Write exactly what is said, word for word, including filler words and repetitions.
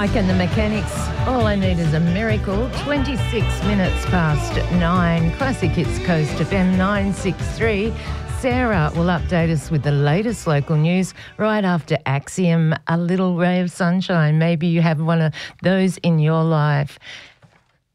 Mike and the Mechanics. All I need is a miracle. twenty-six minutes past nine. Classic Hits Coast F M nine sixty-three. Sarah will update us with the latest local news right after Axiom, A Little Ray of Sunshine. Maybe you have one of those in your life.